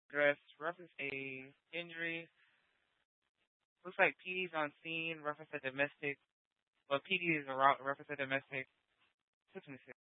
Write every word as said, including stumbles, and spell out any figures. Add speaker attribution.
Speaker 1: Dress, reference a injury. Looks like P D's on scene, reference a domestic. Well, P D is a ro- reference a domestic. Let me see.